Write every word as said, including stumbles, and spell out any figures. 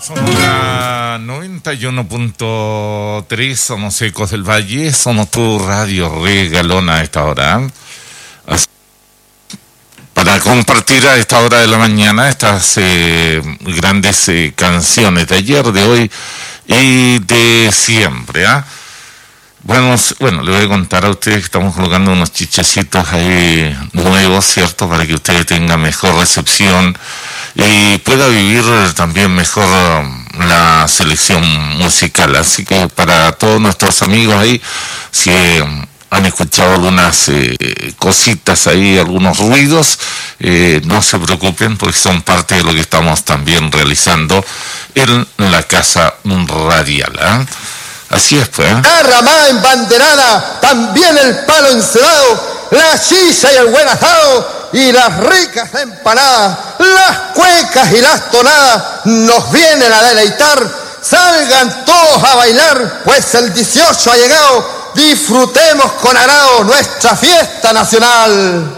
Somos la noventa y uno punto tres, somos Ecos del Valle, somos tu radio regalona a esta hora. Así, para compartir a esta hora de la mañana estas eh, grandes eh, canciones de ayer, de hoy y de siempre. ¿eh? Bueno, bueno, le voy a contar a ustedes que estamos colocando unos chichecitos ahí nuevos, ¿cierto? Para que ustedes tengan mejor recepción y pueda vivir también mejor la selección musical. Así que para todos nuestros amigos ahí, si han escuchado algunas eh, cositas ahí, algunos ruidos, eh, no se preocupen porque son parte de lo que estamos también realizando en la Casa Radial. ¿eh? Así es, pues. ¿eh? La ramada embanderada, también el palo encerado, la sisa y el buen asado, y las ricas empanadas, las cuecas y las tonadas nos vienen a deleitar. Salgan todos a bailar, pues el dieciocho ha llegado. Disfrutemos con agrado nuestra fiesta nacional.